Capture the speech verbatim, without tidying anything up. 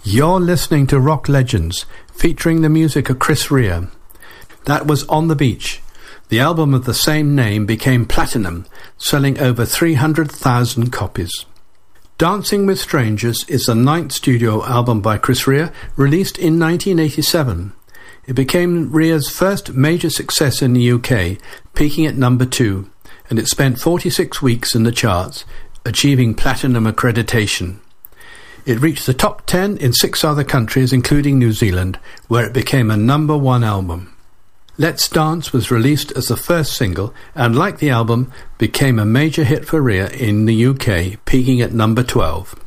You're listening to Rock Legends, featuring the music of Chris Rea. That was On the Beach. The album of the same name became platinum, selling over three hundred thousand copies. Dancing with Strangers is the ninth studio album by Chris Rea, released in nineteen eighty-seven. It became Rea's first major success in the U K, peaking at number two, and it spent forty-six weeks in the charts, achieving platinum accreditation. It reached the top ten in six other countries, including New Zealand, where it became a number one album. Let's Dance was released as the first single, and like the album, became a major hit for Rea in the U K, peaking at number twelve.